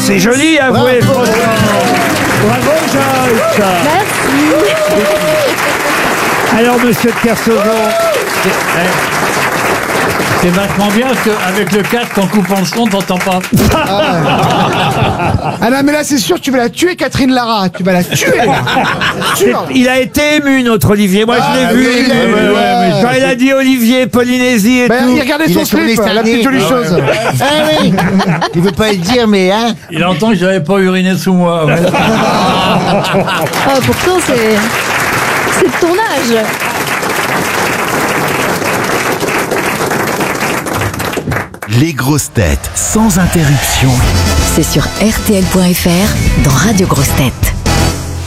c'est joli, avouez. Bravo, Joyce. Merci. Alors, monsieur de Kersauzon. C'est vachement bien parce qu'avec le casque, en coupant le son, t'entends pas. Ah non, mais là, c'est sûr, tu vas la tuer, Catherine Lara. Tu vas la tuer. Sûr. Il a été ému, notre Olivier. Moi, je l'ai vu. oui, ouais. Quand il a dit Olivier, Polynésie et Ben, tout. il regardait son a tourné slip, sa la petite nez. jolie chose. Ah oui. Il veut pas le dire, mais hein. Il entend que j'avais pas uriné sous moi. Ouais. Oh, pourtant, c'est de ton âge. Les grosses têtes sans interruption. C'est sur RTL.fr dans Radio Grosses Têtes.